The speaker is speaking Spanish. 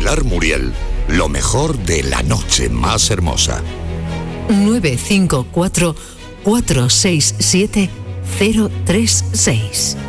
Pilar Muriel, lo mejor de la noche más hermosa. 954 467 036